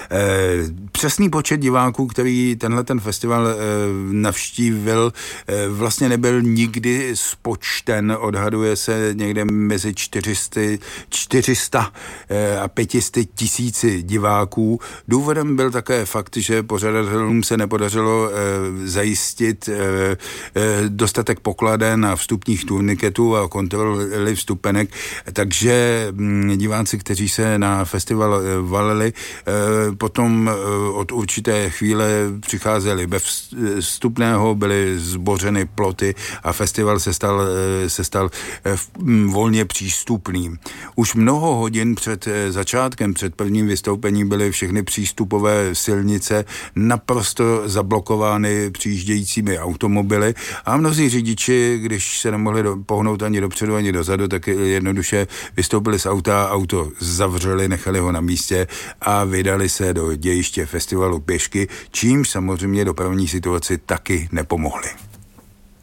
Přesný počet diváků, který tenhle ten festival navštívil, vlastně nebyl nikdy spočten. Odhaduje se někde mezi 400 a 500 tisíci diváků. Důvodem byl také fakt, že pořadatelům se nepodařilo zajistit dostatek pokladen a vstupních turniketů a kontroly vstupenek, takže diváci, kteří se na festival valili, potom od určité chvíle přicházeli bez vstupného, byly zbořeny ploty a festival se stal volně přístupným. Už mnoho hodin před začátkem, před prvním vystoupením byly všechny přístupové silnice naprosto zablokovány přijíždějícími automobily a mnozí řidiči, když se nemohli pohnout ani dopředu, ani dozadu, tak jednoduše vystoupili z auta, auto zavřeli, nechali ho na místě a vydali se do dějiště festivalu pěšky, čímž samozřejmě dopravní situaci taky nepomohli.